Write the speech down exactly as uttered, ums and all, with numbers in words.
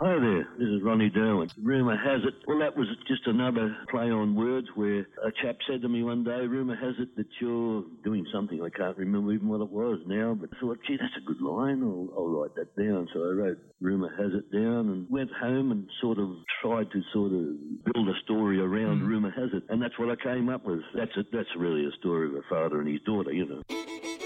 Hi there, this is Ronnie Derwin. Rumour has it, well that was just another play on words where a chap said to me one day, rumour has it that you're doing something, I can't remember even what it was now, but I thought, gee, that's a good line, I'll, I'll write that down. So I wrote rumour has it down and went home and sort of tried to sort of build a story around mm. rumour has it, and that's what I came up with. That's a, that's really a story of a father and his daughter, you know.